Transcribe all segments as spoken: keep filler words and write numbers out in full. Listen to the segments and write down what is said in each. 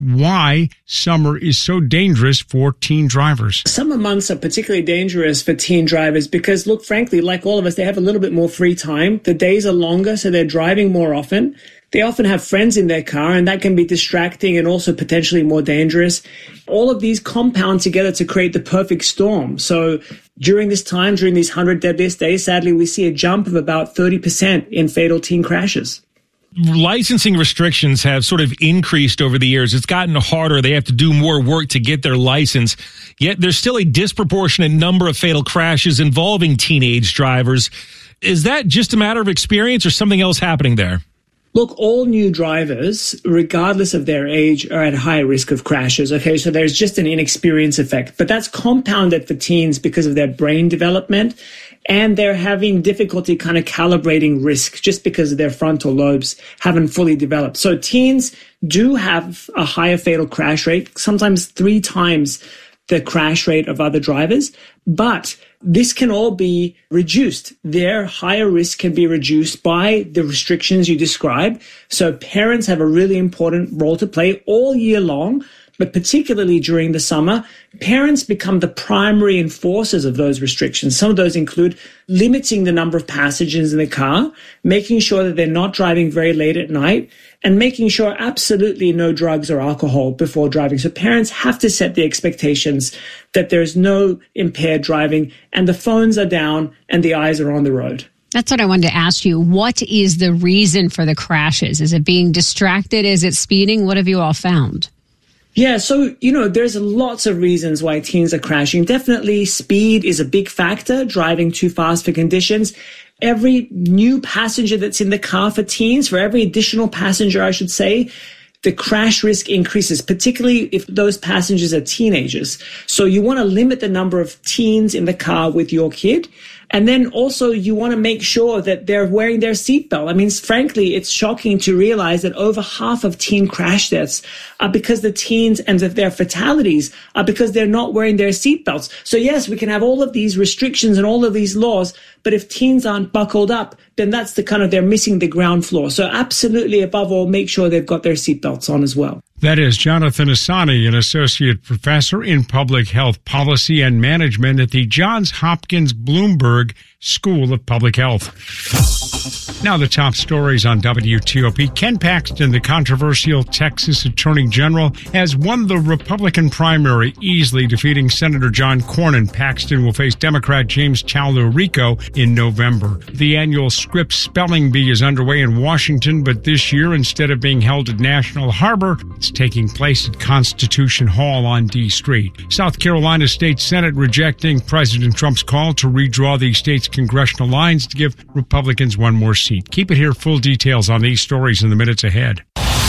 why summer is so dangerous for teen drivers. Summer months are particularly dangerous for teen drivers because, look, frankly, like all of us, they have a little bit more free time. The days are longer, so they're driving more often. They often have friends in their car, and that can be distracting and also potentially more dangerous. All of these compound together to create the perfect storm. So during this time, during these one hundred deadliest days, sadly, we see a jump of about thirty percent in fatal teen crashes. Licensing restrictions have sort of increased over the years. It's gotten harder. They have to do more work to get their license. Yet there's still a disproportionate number of fatal crashes involving teenage drivers. Is that just a matter of experience or something else happening there? Look, all new drivers, regardless of their age, are at high risk of crashes. Okay, so there's just an inexperience effect, but that's compounded for teens because of their brain development, and they're having difficulty kind of calibrating risk just because of their frontal lobes haven't fully developed. So teens do have a higher fatal crash rate, sometimes three times the crash rate of other drivers, but this can all be reduced. Their higher risk can be reduced by the restrictions you describe. So parents have a really important role to play all year long, but particularly during the summer. Parents become the primary enforcers of those restrictions. Some of those include limiting the number of passengers in the car, making sure that they're not driving very late at night, and making sure absolutely no drugs or alcohol before driving. So parents have to set the expectations that there's no impaired driving and the phones are down and the eyes are on the road. That's what I wanted to ask you. What is the reason for the crashes? Is it being distracted? Is it speeding? What have you all found? Yeah, so, you know, there's lots of reasons why teens are crashing. Definitely speed is a big factor, driving too fast for conditions. Every new passenger that's in the car for teens, for every additional passenger, I should say, the crash risk increases, particularly if those passengers are teenagers. So you want to limit the number of teens in the car with your kid. And then also you want to make sure that they're wearing their seatbelt. I mean, frankly, it's shocking to realize that over half of teen crash deaths are because the teens and their fatalities are because they're not wearing their seatbelts. So yes, we can have all of these restrictions and all of these laws, but if teens aren't buckled up, then that's the kind of, they're missing the ground floor. So absolutely, above all, make sure they've got their seatbelts on as well. That is Jonathan Asani, an associate professor in public health policy and management at the Johns Hopkins Bloomberg School of Public Health. Now the top stories on W T O P. Ken Paxton, the controversial Texas Attorney General, has won the Republican primary, easily defeating Senator John Cornyn. Paxton will face Democrat James Talerico in November. The annual Scripps Spelling Bee is underway in Washington, but this year, instead of being held at National Harbor, it's taking place at Constitution Hall on D Street. South Carolina State Senate rejecting President Trump's call to redraw the state's congressional lines to give Republicans one more seat. Keep it here. Full details on these stories in the minutes ahead.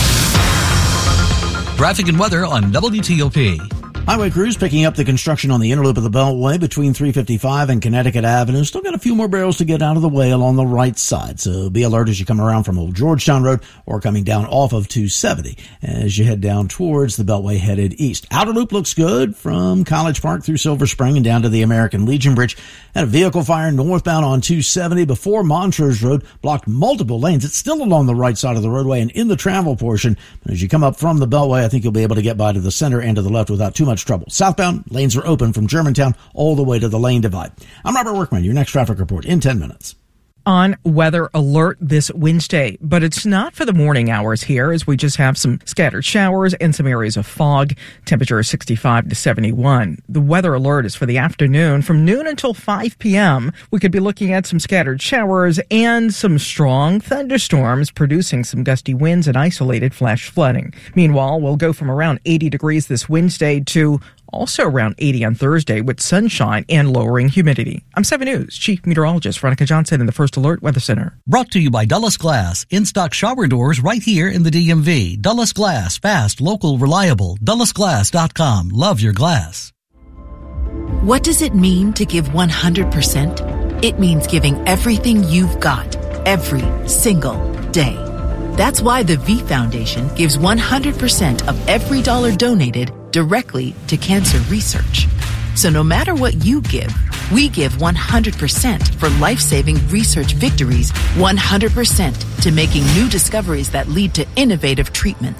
Traffic and weather on W T O P. Highway crews picking up the construction on the inner loop of the Beltway between three fifty-five and Connecticut Avenue. Still got a few more barrels to get out of the way along the right side, so be alert as you come around from Old Georgetown Road or coming down off of two seventy as you head down towards the Beltway headed east. Outer loop looks good from College Park through Silver Spring and down to the American Legion Bridge. Had a vehicle fire northbound on two seventy before Montrose Road, blocked multiple lanes. It's still along the right side of the roadway and in the travel portion. But as you come up from the Beltway, I think you'll be able to get by to the center and to the left without too much trouble. Southbound, lanes are open from Germantown all the way to the lane divide. I'm Robert Workman, your next traffic report in ten minutes. On weather alert this Wednesday, but it's not for the morning hours here as we just have some scattered showers and some areas of fog. Temperature is sixty-five to seventy-one. The weather alert is for the afternoon from noon until five p.m. We could be looking at some scattered showers and some strong thunderstorms producing some gusty winds and isolated flash flooding. Meanwhile, we'll go from around eighty degrees this Wednesday to also around eighty on Thursday with sunshine and lowering humidity. I'm seven News Chief Meteorologist Veronica Johnson in the First Alert Weather Center. Brought to you by Dulles Glass. In-stock shower doors right here in the D M V. Dulles Glass. Fast, local, reliable. Dulles Glass dot com. Love your glass. What does it mean to give one hundred percent? It means giving everything you've got, every single day. That's why the V Foundation gives one hundred percent of every dollar donated directly to cancer research. So no matter what you give, we give one hundred percent for life-saving research victories, one hundred percent to making new discoveries that lead to innovative treatments,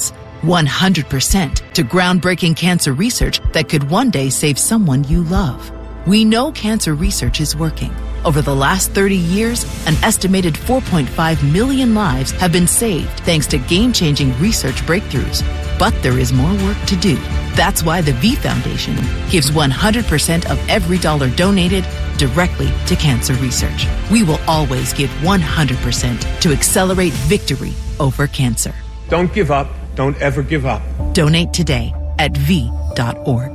one hundred percent to groundbreaking cancer research that could one day save someone you love. We know cancer research is working. Over the last thirty years, an estimated four point five million lives have been saved thanks to game-changing research breakthroughs. But there is more work to do. That's why the V Foundation gives one hundred percent of every dollar donated directly to cancer research. We will always give one hundred percent to accelerate victory over cancer. Don't give up. Don't ever give up. Donate today at v dot org.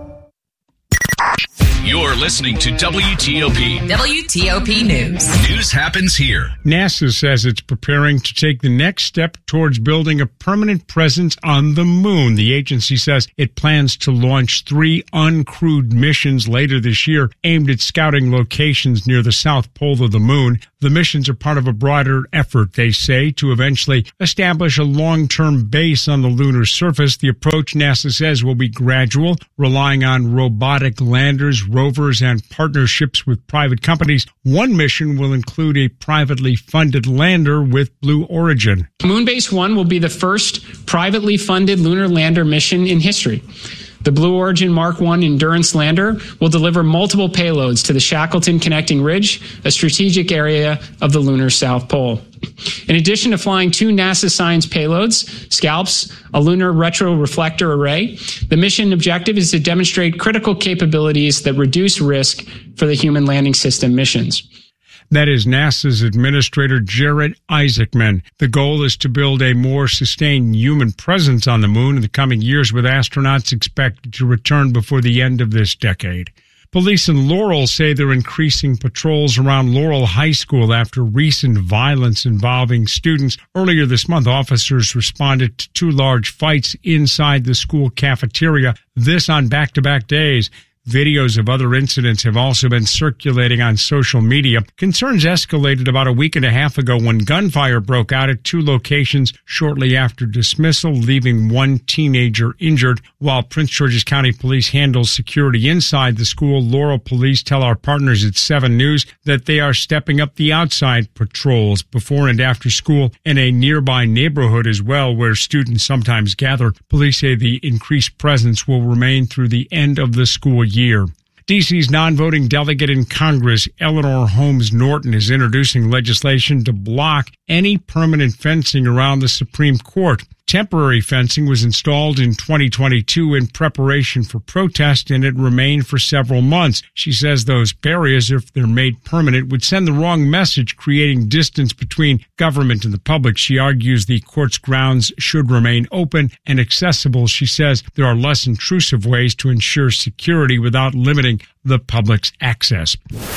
You're listening to W T O P. W T O P News. News happens here. NASA says it's preparing to take the next step towards building a permanent presence on the moon. The agency says it plans to launch three uncrewed missions later this year aimed at scouting locations near the south pole of the moon. The missions are part of a broader effort, they say, to eventually establish a long-term base on the lunar surface. The approach, NASA says, will be gradual, relying on robotic landers, rovers, and partnerships with private companies. One mission will include a privately funded lander with Blue Origin. Moonbase one will be the first privately funded lunar lander mission in history. The Blue Origin Mark one Endurance lander will deliver multiple payloads to the Shackleton Connecting Ridge, a strategic area of the lunar South Pole. In addition to flying two NASA Science payloads, SCALPS, a lunar retroreflector array, the mission objective is to demonstrate critical capabilities that reduce risk for the human landing system missions. That is NASA's Administrator Jared Isaacman. The goal is to build a more sustained human presence on the moon in the coming years, with astronauts expected to return before the end of this decade. Police in Laurel say they're increasing patrols around Laurel High School after recent violence involving students. Earlier this month, officers responded to two large fights inside the school cafeteria, this on back-to-back days. Videos of other incidents have also been circulating on social media. Concerns escalated about a week and a half ago when gunfire broke out at two locations shortly after dismissal, leaving one teenager injured. While Prince George's County Police handles security inside the school, Laurel Police tell our partners at seven News that they are stepping up the outside patrols before and after school in a nearby neighborhood as well, where students sometimes gather. Police say the increased presence will remain through the end of the school year. year. D C's non-voting delegate in Congress, Eleanor Holmes Norton, is introducing legislation to block any permanent fencing around the Supreme Court. Temporary fencing was installed in twenty twenty-two in preparation for protest, and it remained for several months. She says those barriers, if they're made permanent, would send the wrong message, creating distance between government and the public. She argues the court's grounds should remain open and accessible. She says there are less intrusive ways to ensure security without limiting the public's access.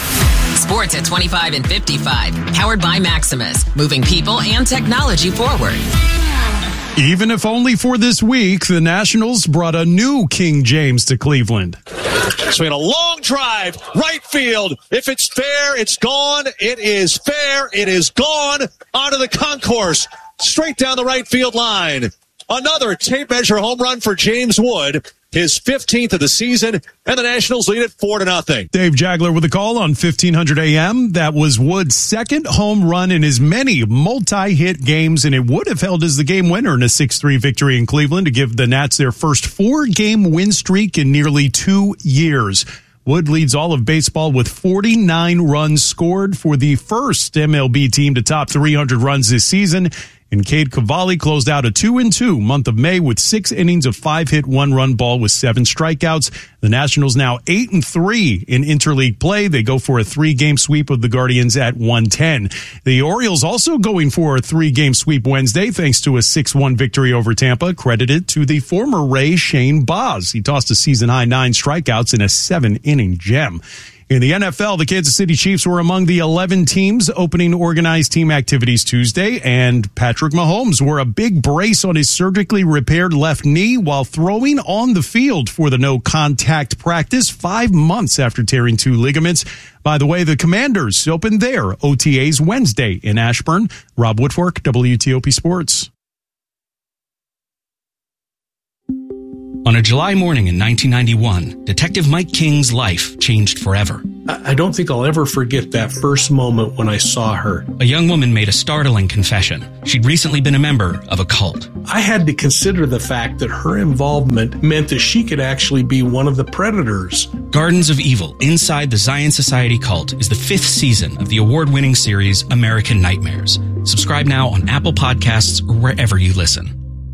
Sports at twenty-five and fifty-five. Powered by Maximus. Moving people and technology forward. Even if only for this week, the Nationals brought a new King James to Cleveland. Swing a long drive, right field. If it's fair, it's gone. It is fair. It is gone. Onto the concourse, straight down the right field line. Another tape measure home run for James Wood, his fifteenth of the season, and the Nationals lead it four to nothing. Dave Jagler with a call on fifteen hundred A M. That was Wood's second home run in his many multi-hit games, and it would have held as the game winner in a six three victory in Cleveland to give the Nats their first four-game win streak in nearly two years. Wood leads all of baseball with forty-nine runs scored for the first M L B team to top three hundred runs this season. And Cade Cavalli closed out a two and two month of May with six innings of five-hit, one-run ball with seven strikeouts. The Nationals now eight and three in interleague play. They go for a three-game sweep of the Guardians at one ten. The Orioles also going for a three-game sweep Wednesday thanks to a six one victory over Tampa, credited to the former Ray Shane Baz. He tossed a season-high nine strikeouts in a seven-inning gem. In the N F L, the Kansas City Chiefs were among the eleven teams opening organized team activities Tuesday, and Patrick Mahomes wore a big brace on his surgically repaired left knee while throwing on the field for the no-contact practice five months after tearing two ligaments. By the way, the Commanders opened their O T As Wednesday in Ashburn. Rob Woodfork, W T O P Sports. On a July morning in nineteen ninety-one, Detective Mike King's life changed forever. I don't think I'll ever forget that first moment when I saw her. A young woman made a startling confession. She'd recently been a member of a cult. I had to consider the fact that her involvement meant that she could actually be one of the predators. Gardens of Evil, Inside the Zion Society Cult is the fifth season of the award-winning series American Nightmares. Subscribe now on Apple Podcasts or wherever you listen.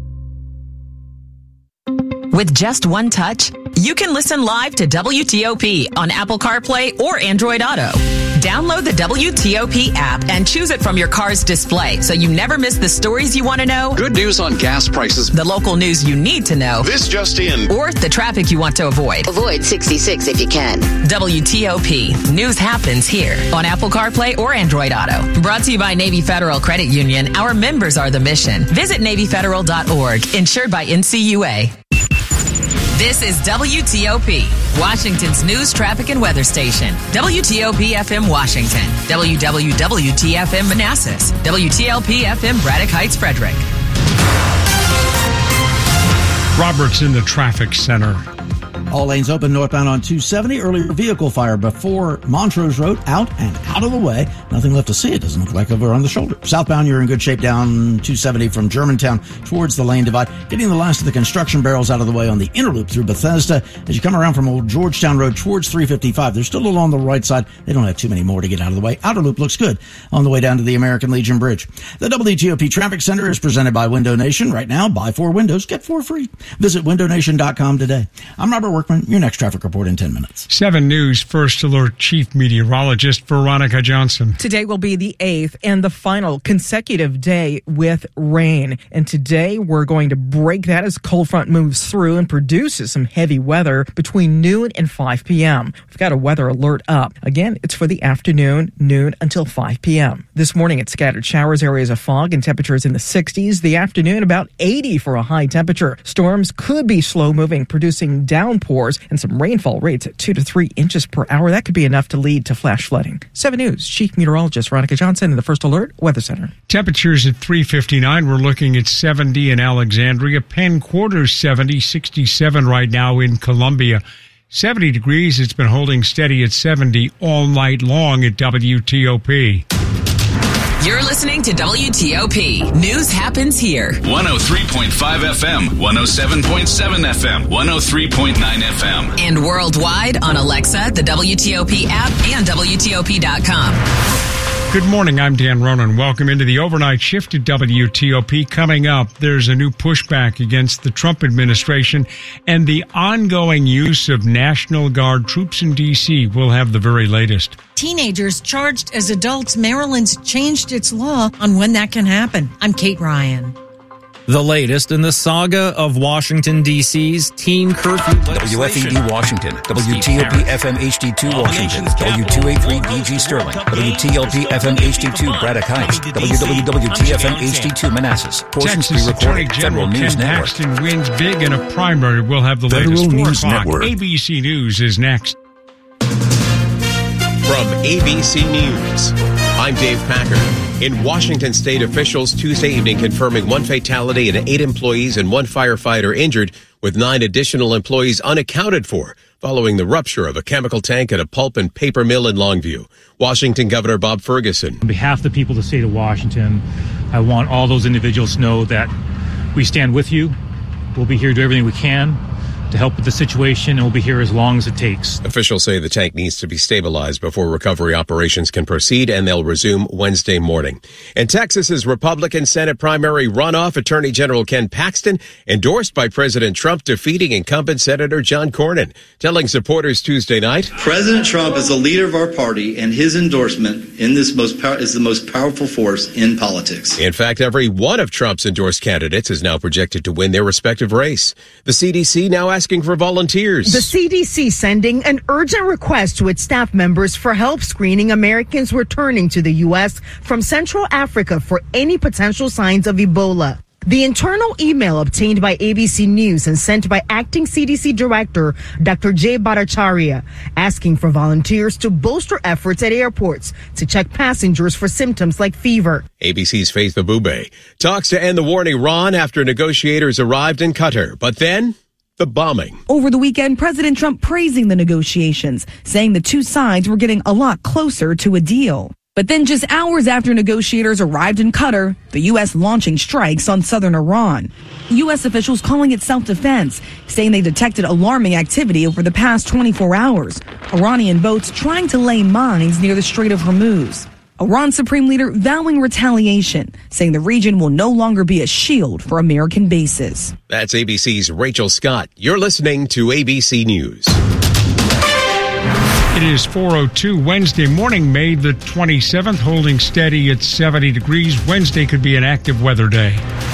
With just one touch, you can listen live to W T O P on Apple CarPlay or Android Auto. Download the W T O P app and choose it from your car's display so you never miss the stories you want to know. Good news on gas prices. The local news you need to know. This just in. Or the traffic you want to avoid. Avoid sixty-six if you can. W T O P. News happens here on Apple CarPlay or Android Auto. Brought to you by Navy Federal Credit Union. Our members are the mission. Visit Navy Federal dot org. Insured by N C U A. This is W T O P, Washington's news, traffic, and weather station. W T O P F M Washington, W W W T F M Manassas, W T L P F M Braddock Heights, Frederick. Robert's in the traffic center. All lanes open northbound on two seventy. Earlier vehicle fire before Montrose Road. Out and out of the way. Nothing left to see. It doesn't look like over on the shoulder. Southbound, you're in good shape down two seventy from Germantown towards the lane divide. Getting the last of the construction barrels out of the way on the inner loop through Bethesda. As you come around from Old Georgetown Road towards three fifty-five, they're still along the right side. They don't have too many more to get out of the way. Outer loop looks good on the way down to the American Legion Bridge. The W T O P Traffic Center is presented by Window Nation. Right now, buy four windows, get four free. Visit window nation dot com today. I'm Robert Workman. Your next traffic report in ten minutes. seven News First Alert Chief Meteorologist Veronica Johnson. Today will be the eighth and the final consecutive day with rain. And today we're going to break that as cold front moves through and produces some heavy weather between noon and five p.m. We've got a weather alert up. Again, it's for the afternoon, noon until five p.m. This morning it's scattered showers, areas of fog, and temperatures in the sixties. The afternoon about eighty for a high temperature. Storms could be slow moving, producing downpours and some rainfall rates at two to three inches per hour. That could be enough to lead to flash flooding. seven News Chief Meteorologist Veronica Johnson in the First Alert Weather Center. Temperatures at three fifty-nine. We're looking at seventy in Alexandria. Penn Quarters seventy, sixty-seven right now in Columbia. seventy degrees. It's been holding steady at seventy all night long at W T O P. You're listening to W T O P. News happens here. one oh three point five F M, one oh seven point seven F M, one oh three point nine F M. And worldwide on Alexa, the W T O P app, and W T O P dot com. Good morning, I'm Dan Ronan. Welcome into the overnight shift at W T O P. Coming up, there's a new pushback against the Trump administration and the ongoing use of National Guard troops in D C. We'll have the very latest. Teenagers charged as adults. Maryland's changed its law on when that can happen. I'm Kate Ryan. The latest in the saga of Washington, D C's teen curfew W F E D Washington, W T O P F M H D two Washington, W two eighty-three D G Sterling, W T L P F M H D two Braddock Heights, W W W T F M H D two Manassas. Portions pre-recorded. Federal News Network. Texas Attorney General Ken Paxton wins big in a primary. We'll have the Federal latest. News Network. A B C News is next. From A B C News, I'm Dave Packer. In Washington, state officials Tuesday evening confirming one fatality and eight employees and one firefighter injured, with nine additional employees unaccounted for following the rupture of a chemical tank at a pulp and paper mill in Longview. Washington Governor Bob Ferguson. On behalf of the people of the state of Washington, I want all those individuals to know that we stand with you. We'll be here to do everything we can to help with the situation, and we'll be here as long as it takes. Officials say the tank needs to be stabilized before recovery operations can proceed, and they'll resume Wednesday morning. In Texas's Republican Senate primary runoff, Attorney General Ken Paxton endorsed by President Trump, defeating incumbent Senator John Cornyn, telling supporters Tuesday night, President Trump is the leader of our party, and his endorsement in this most pow- is the most powerful force in politics. In fact, every one of Trump's endorsed candidates is now projected to win their respective race. The C D C now asking for volunteers. The C D C sending an urgent request to its staff members for help screening Americans returning to the U S from Central Africa for any potential signs of Ebola. The internal email obtained by A B C News and sent by acting C D C Director Doctor Jay Bhattacharya, asking for volunteers to bolster efforts at airports to check passengers for symptoms like fever. A B C's Faith Abube talks to end the war in Iran after negotiators arrived in Qatar. But then The bombing. Over the weekend, President Trump praising the negotiations, saying the two sides were getting a lot closer to a deal. But then just hours after negotiators arrived in Qatar, the U S launching strikes on southern Iran. U S officials calling it self-defense, saying they detected alarming activity over the past twenty-four hours. Iranian boats trying to lay mines near the Strait of Hormuz. Iran Supreme Leader vowing retaliation, saying the region will no longer be a shield for American bases. That's A B C's Rachel Scott. You're listening to A B C News. It is four oh two Wednesday morning, May the twenty-seventh, holding steady at seventy degrees. Wednesday could be an active weather day.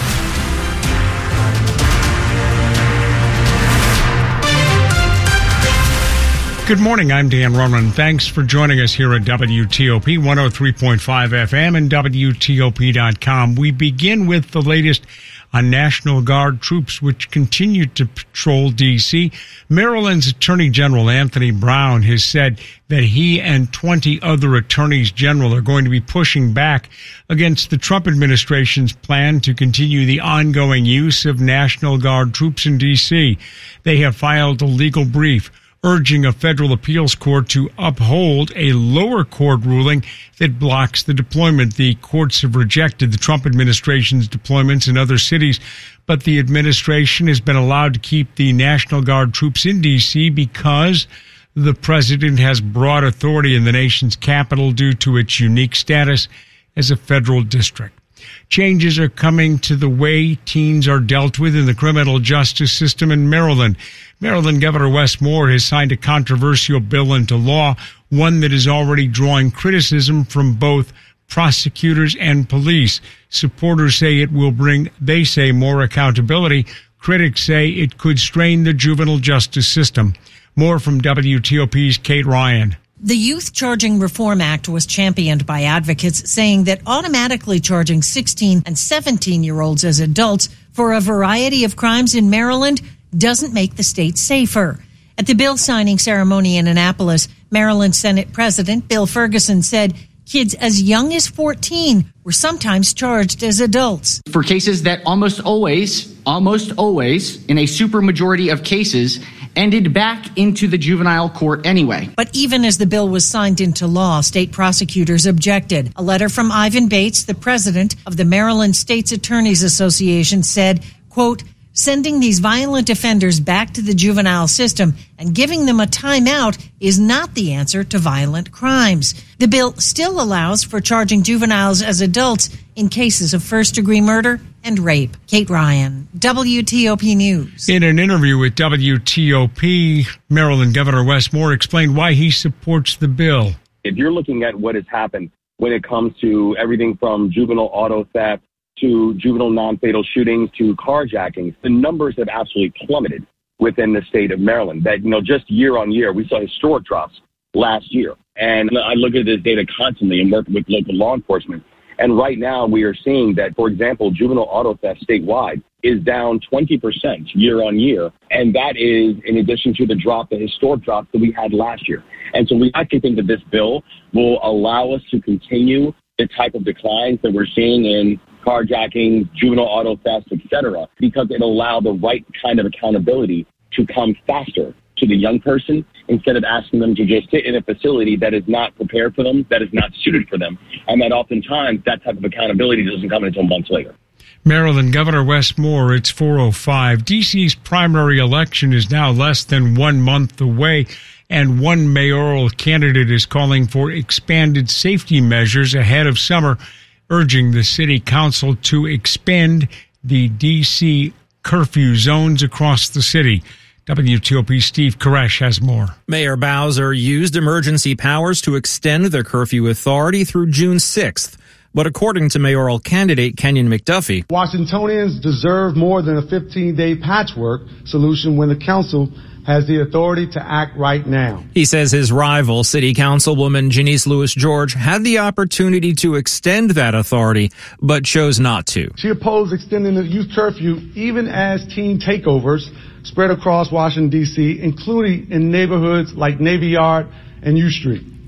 Good morning, I'm Dan Ronan. Thanks for joining us here at W T O P one oh three point five F M and W T O P dot com. We begin with the latest on National Guard troops, which continue to patrol D C. Maryland's Attorney General Anthony Brown has said that he and twenty other attorneys general are going to be pushing back against the Trump administration's plan to continue the ongoing use of National Guard troops in D C. They have filed a legal brief urging a federal appeals court to uphold a lower court ruling that blocks the deployment. The courts have rejected the Trump administration's deployments in other cities, but the administration has been allowed to keep the National Guard troops in D C because the president has broad authority in the nation's capital due to its unique status as a federal district. Changes are coming to the way teens are dealt with in the criminal justice system in Maryland. Maryland Governor Wes Moore has signed a controversial bill into law, one that is already drawing criticism from both prosecutors and police. Supporters say it will bring, they say, more accountability. Critics say it could strain the juvenile justice system. More from W T O P's Kate Ryan. The Youth Charging Reform Act was championed by advocates, saying that automatically charging sixteen and seventeen-year-olds as adults for a variety of crimes in Maryland doesn't make the state safer. At the bill signing ceremony in Annapolis, Maryland Senate President Bill Ferguson said kids as young as fourteen were sometimes charged as adults. For cases that almost always, almost always, in a supermajority of cases, ended back into the juvenile court anyway. But even as the bill was signed into law, state prosecutors objected. A letter from Ivan Bates, the president of the Maryland State's Attorneys Association, said, quote, sending these violent offenders back to the juvenile system and giving them a timeout is not the answer to violent crimes. The bill still allows for charging juveniles as adults in cases of first-degree murder and rape. Kate Ryan, W T O P News. In an interview with W T O P, Maryland Governor Wes Moore explained why he supports the bill. If you're looking at what has happened when it comes to everything from juvenile auto theft to juvenile non-fatal shootings to carjackings, the numbers have absolutely plummeted within the state of Maryland. That, you know, just year on year, we saw historic drops last year. And I look at this data constantly and work with local law enforcement. And right now we are seeing that, for example, juvenile auto theft statewide is down twenty percent year on year. And that is in addition to the drop, the historic drop that we had last year. And so we actually think that this bill will allow us to continue the type of declines that we're seeing in carjacking, juvenile auto theft, et cetera, because it'll allow the right kind of accountability to come faster to the young person instead of asking them to just sit in a facility that is not prepared for them, that is not suited for them, and that oftentimes that type of accountability doesn't come until months later. Maryland Governor Wes Moore, it's four oh five. D C's primary election is now less than one month away, and one mayoral candidate is calling for expanded safety measures ahead of summer, urging the city council to expand the D C curfew zones across the city. W T O P Steve Koresh has more. Mayor Bowser used emergency powers to extend the curfew authority through June sixth. But according to mayoral candidate Kenyon McDuffie, Washingtonians deserve more than a fifteen-day patchwork solution when the council has the authority to act right now. He says his rival, City Councilwoman Janice Lewis George, had the opportunity to extend that authority, but chose not to. She opposed extending the youth curfew even as teen takeovers spread across Washington, D C, including in neighborhoods like Navy Yard and U Street.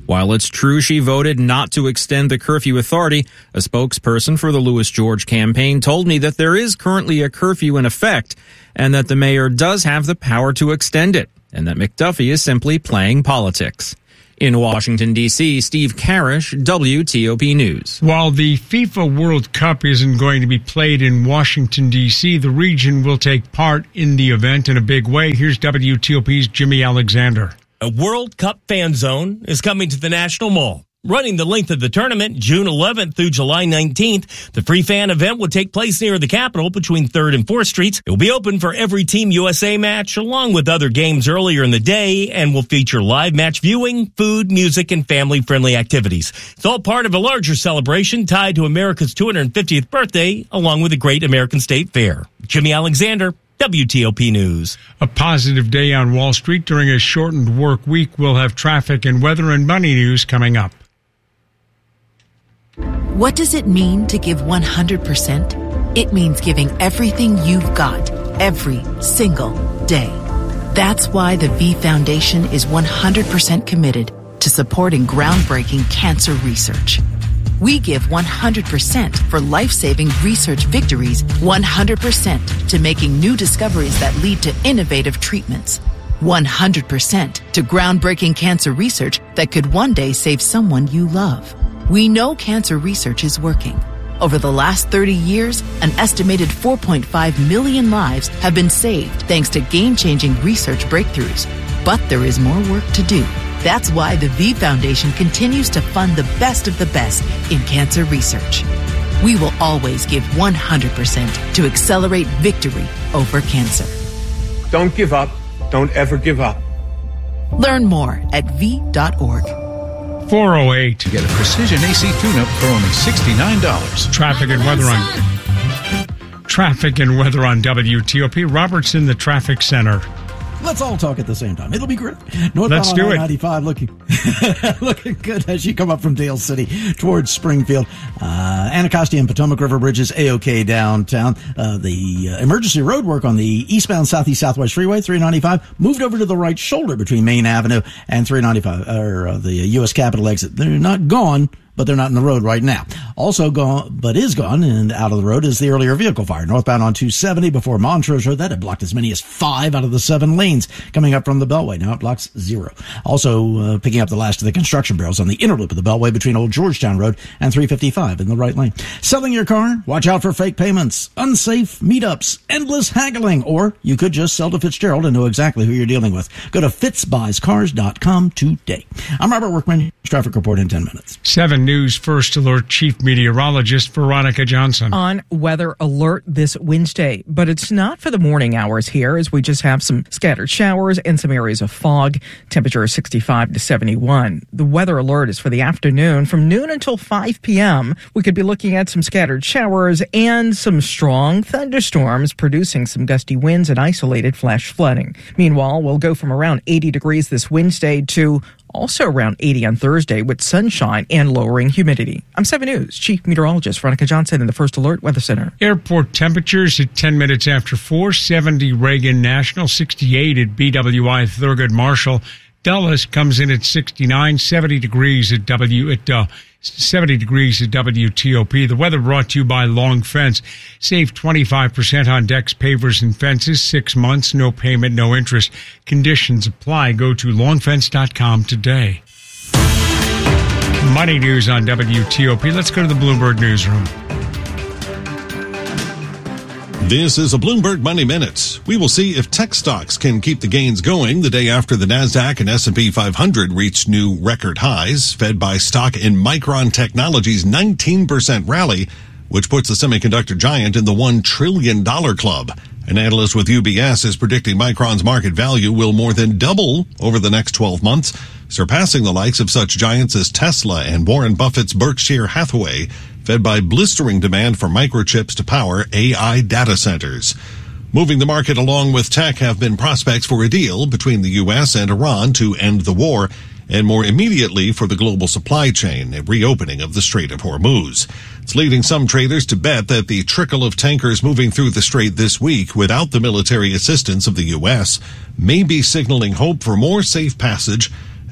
While it's true she voted not to extend the curfew authority, a spokesperson for the Louis George campaign told me that there is currently a curfew in effect and that the mayor does have the power to extend it, and that McDuffie is simply playing politics. In Washington, D C, Steve Karish, W T O P News. While the FIFA World Cup isn't going to be played in Washington, D C, the region will take part in the event in a big way. Here's W T O P's Jimmy Alexander. A World Cup fan zone is coming to the National Mall. Running the length of the tournament, June eleventh through July nineteenth, the free fan event will take place near the Capitol between third and fourth Streets. It will be open for every Team U S A match, along with other games earlier in the day, and will feature live match viewing, food, music, and family-friendly activities. It's all part of a larger celebration tied to America's two hundred fiftieth birthday, along with the Great American State Fair. Jimmy Alexander, W T O P News. A positive day on Wall Street during a shortened work week. We'll have traffic and weather and money news coming up. What does it mean to give one hundred percent? It means giving everything you've got, every single day. That's why the V Foundation is one hundred percent committed to supporting groundbreaking cancer research. We give one hundred percent for life-saving research victories, one hundred percent to making new discoveries that lead to innovative treatments, one hundred percent to groundbreaking cancer research that could one day save someone you love. We know cancer research is working. Over the last thirty years, an estimated four point five million lives have been saved thanks to game-changing research breakthroughs. But there is more work to do. That's why the V Foundation continues to fund the best of the best in cancer research. We will always give one hundred percent to accelerate victory over cancer. Don't give up. Don't ever give up. Learn more at v dot org. four oh eight. To get a precision A C tune-up for only sixty-nine dollars. Traffic and weather on Traffic and weather on W T O P. Robert's in the traffic center. Let's all talk at the same time. It'll be great. Northbound Let's do it. ninety-five looking looking good as you come up from Dale City towards Springfield. Uh, Anacostia and Potomac River Bridges A-OK downtown. Uh, the uh, emergency road work on the eastbound Southeast Southwest Freeway three ninety-five moved over to the right shoulder between Main Avenue and three ninety-five, or uh, the U S Capitol exit. They're not gone, but they're not in the road right now. Also gone, but is gone and out of the road is the earlier vehicle fire. Northbound on two seventy before Montrose Road. That had blocked as many as five out of the seven lanes coming up from the Beltway. Now it blocks zero. Also uh, picking up the last of the construction barrels on the inner loop of the Beltway between Old Georgetown Road and three fifty-five in the right lane. Selling your car? Watch out for fake payments, unsafe meetups, endless haggling, or you could just sell to Fitzgerald and know exactly who you're dealing with. Go to fitz buys cars dot com today. I'm Robert Workman. Traffic report in ten minutes. Seven News First Alert Chief Meteorologist Veronica Johnson. On weather alert this Wednesday, but it's not for the morning hours here, as we just have some scattered showers and some areas of fog. Temperature sixty-five to seventy-one. The weather alert is for the afternoon. From noon until five p.m., we could be looking at some scattered showers and some strong thunderstorms, producing some gusty winds and isolated flash flooding. Meanwhile, we'll go from around eighty degrees this Wednesday to also around eighty on Thursday with sunshine and lowering humidity. I'm seven News Chief Meteorologist Veronica Johnson in the First Alert Weather Center. Airport temperatures at ten minutes after four, seventy Reagan National, sixty-eight at B W I Thurgood Marshall. Dulles comes in at sixty-nine, seventy degrees at W at uh, seventy degrees at W T O P. The weather brought to you by Long Fence. Save twenty-five percent on decks, pavers, and fences. Six months, no payment, no interest. Conditions apply. Go to long fence dot com today. Money news on W T O P. Let's go to the Bloomberg Newsroom. This is a Bloomberg Money Minute. We will see if tech stocks can keep the gains going the day after the NASDAQ and S and P five hundred reached new record highs, fed by stock in Micron Technology's nineteen percent rally, which puts the semiconductor giant in the one trillion dollars club. An analyst with U B S is predicting Micron's market value will more than double over the next twelve months, surpassing the likes of such giants as Tesla and Warren Buffett's Berkshire Hathaway, fed by blistering demand for microchips to power A I data centers. Moving the market along with tech have been prospects for a deal between the U S and Iran to end the war, and more immediately for the global supply chain, a reopening of the Strait of Hormuz. It's leading some traders to bet that the trickle of tankers moving through the strait this week without the military assistance of the U S may be signaling hope for more safe passage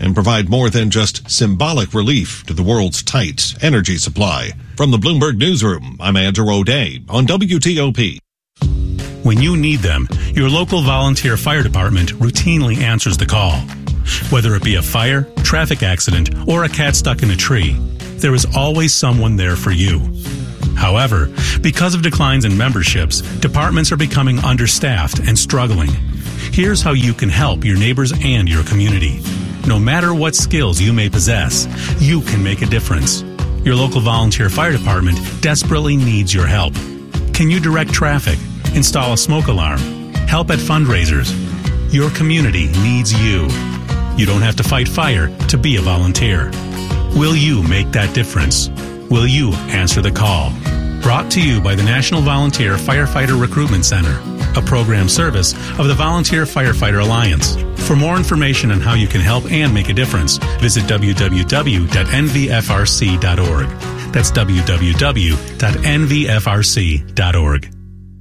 and provide more than just symbolic relief to the world's tight energy supply. From the Bloomberg Newsroom, I'm Andrew O'Day on W T O P. When you need them, your local volunteer fire department routinely answers the call. Whether it be a fire, traffic accident, or a cat stuck in a tree, there is always someone there for you. However, because of declines in memberships, departments are becoming understaffed and struggling. Here's how you can help your neighbors and your community. No matter what skills you may possess, you can make a difference. Your local volunteer fire department desperately needs your help. Can you direct traffic, install a smoke alarm, help at fundraisers? Your community needs you. You don't have to fight fire to be a volunteer. Will you make that difference? Will you answer the call? Brought to you by the National Volunteer Firefighter Recruitment Center, a program service of the Volunteer Firefighter Alliance. For more information on how you can help and make a difference, visit w w w dot n v f r c dot org. That's w w w dot n v f r c dot org.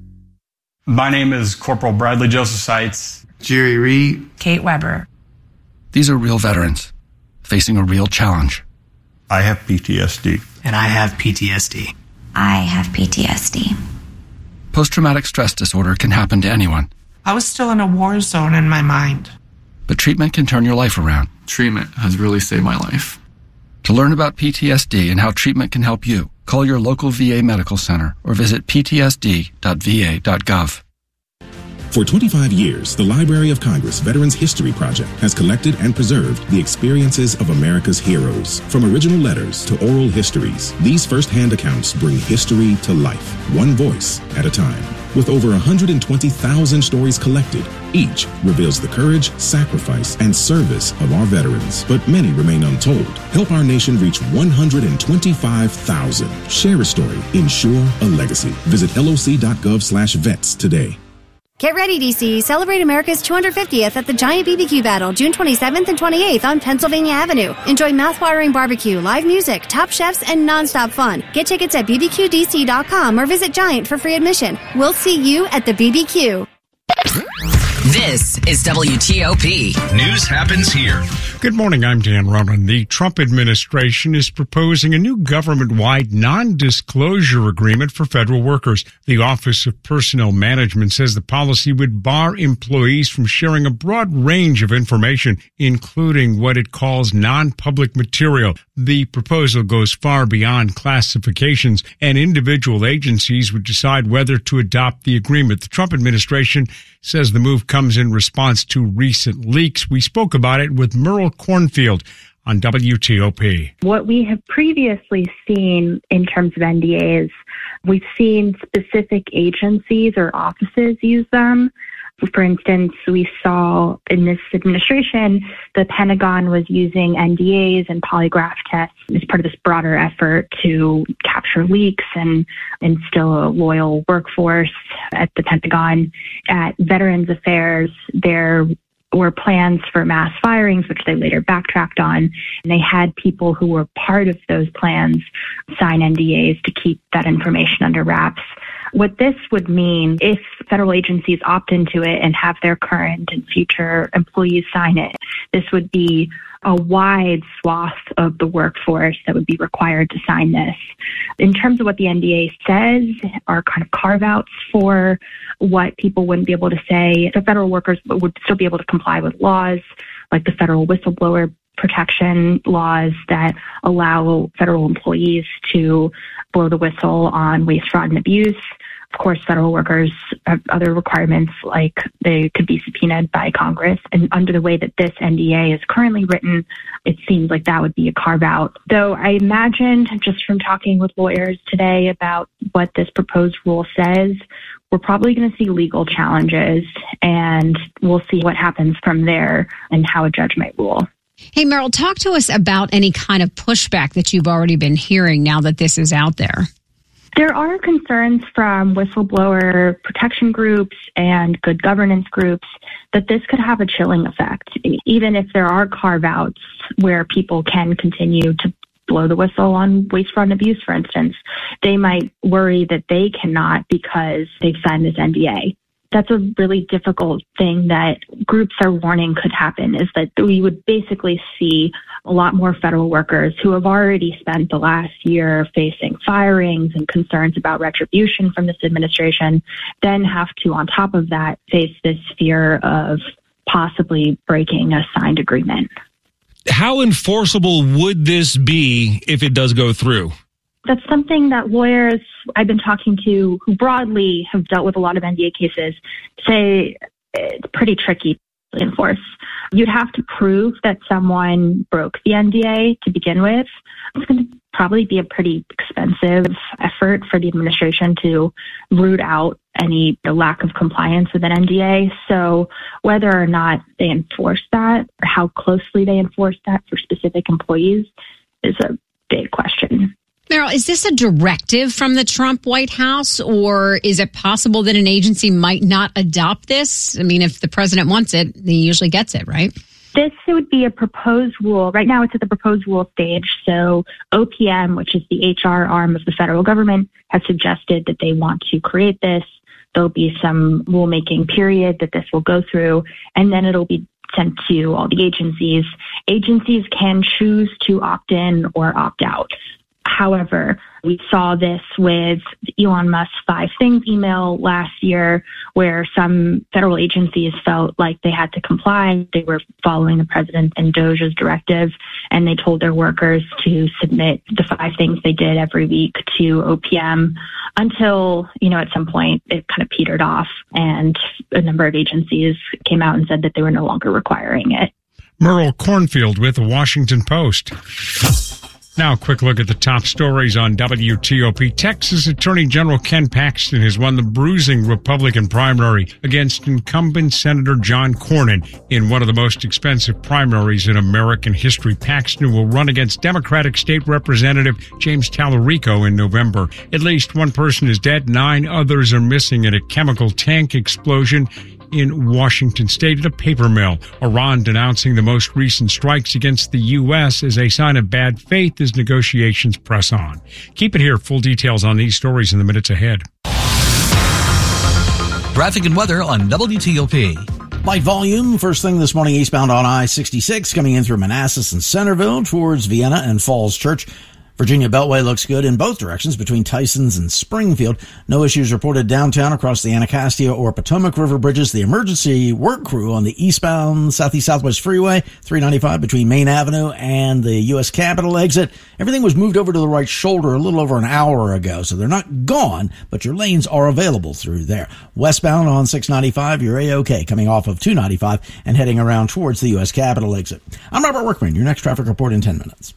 My name is Corporal Bradley Joseph Seitz. Jerry Reed. Kate Weber. These are real veterans facing a real challenge. I have P T S D. And I have P T S D. I have P T S D. Post-traumatic stress disorder can happen to anyone. I was still in a war zone in my mind. But treatment can turn your life around. Treatment has really saved my life. To learn about P T S D and how treatment can help you, call your local V A medical center or visit p t s d dot v a dot gov. For twenty-five years, the Library of Congress Veterans History Project has collected and preserved the experiences of America's heroes. From original letters to oral histories, these first-hand accounts bring history to life, one voice at a time. With over one hundred twenty thousand stories collected, each reveals the courage, sacrifice, and service of our veterans. But many remain untold. Help our nation reach one hundred twenty-five thousand. Share a story. Ensure a legacy. Visit L O C dot gov slash vets today. Get ready, D C. Celebrate America's two hundred fiftieth at the Giant B B Q Battle, June twenty-seventh and twenty-eighth on Pennsylvania Avenue. Enjoy mouth-watering barbecue, live music, top chefs, and nonstop fun. Get tickets at b b q d c dot com or visit Giant for free admission. We'll see you at the B B Q. This is W T O P. News happens here. Good morning, I'm Dan Ronan. The Trump administration is proposing a new government-wide non-disclosure agreement for federal workers. The Office of Personnel Management says the policy would bar employees from sharing a broad range of information, including what it calls non-public material. The proposal goes far beyond classifications, and individual agencies would decide whether to adopt the agreement. The Trump administration says the move comes in response to recent leaks. We spoke about it with Merle Cornfield on W T O P. What we have previously seen in terms of N D As, we've seen specific agencies or offices use them. For instance, we saw in this administration, the Pentagon was using N D As and polygraph tests as part of this broader effort to capture leaks and instill a loyal workforce at the Pentagon. At Veterans Affairs, there were plans for mass firings, which they later backtracked on. And they had people who were part of those plans sign N D As to keep that information under wraps. What this would mean if federal agencies opt into it and have their current and future employees sign it, this would be a wide swath of the workforce that would be required to sign this. In terms of what the N D A says are kind of carve-outs for what people wouldn't be able to say. The federal workers would still be able to comply with laws like the federal whistleblower protection laws that allow federal employees to blow the whistle on waste, fraud, and abuse. Of course, federal workers have other requirements, like they could be subpoenaed by Congress. And under the way that this N D A is currently written, it seems like that would be a carve-out. Though I imagine, just from talking with lawyers today about what this proposed rule says, we're probably going to see legal challenges, and we'll see what happens from there and how a judge might rule. Hey, Merle, talk to us about any kind of pushback that you've already been hearing now that this is out there. There are concerns from whistleblower protection groups and good governance groups that this could have a chilling effect. Even if there are carve-outs where people can continue to blow the whistle on waste, fraud, and abuse, for instance, they might worry that they cannot because they've signed this N D A. That's a really difficult thing that groups are warning could happen, is that we would basically see a lot more federal workers who have already spent the last year facing firings and concerns about retribution from this administration, then have to, on top of that, face this fear of possibly breaking a signed agreement. How enforceable would this be if it does go through? That's something that lawyers I've been talking to who broadly have dealt with a lot of N D A cases say it's pretty tricky to enforce. You'd have to prove that someone broke the N D A to begin with. It's going to probably be a pretty expensive effort for the administration to root out any lack of compliance with an N D A. So whether or not they enforce that or how closely they enforce that for specific employees is a big question. Meryl, is this a directive from the Trump White House, or is it possible that an agency might not adopt this? I mean, if the president wants it, he usually gets it, right? This would be a proposed rule. Right now it's at the proposed rule stage. So O P M, which is the H R arm of the federal government, has suggested that they want to create this. There'll be some rulemaking period that this will go through, and then it'll be sent to all the agencies. Agencies can choose to opt in or opt out. However, we saw this with Elon Musk's Five Things email last year, where some federal agencies felt like they had to comply. They were following the president and DOJ's directive, and they told their workers to submit the five things they did every week to O P M until, you know, at some point it kind of petered off, and a number of agencies came out and said that they were no longer requiring it. Merle Cornfield with the Washington Post. Now, a quick look at the top stories on W T O P. Texas Attorney General Ken Paxton has won the bruising Republican primary against incumbent Senator John Cornyn in one of the most expensive primaries in American history. Paxton will run against Democratic State Representative James Tallarico in November. At least one person is dead, nine others are missing in a chemical tank explosion in Washington state at a paper mill. Iran denouncing the most recent strikes against the U S as a sign of bad faith as negotiations press on. Keep it here. Full details on these stories in the minutes ahead. Traffic and weather on W T O P. Light volume first thing this morning eastbound on I sixty-six coming in through Manassas and Centerville towards Vienna and Falls Church. Virginia Beltway looks good in both directions between Tysons and Springfield. No issues reported downtown across the Anacostia or Potomac River bridges. The emergency work crew on the eastbound Southeast Southwest Freeway, three ninety-five between Main Avenue and the U S Capitol exit. Everything was moved over to the right shoulder a little over an hour ago, so they're not gone, but your lanes are available through there. Westbound on six ninety-five, you're A-OK, coming off of two ninety-five and heading around towards the U S Capitol exit. I'm Robert Workman. Your next traffic report in ten minutes.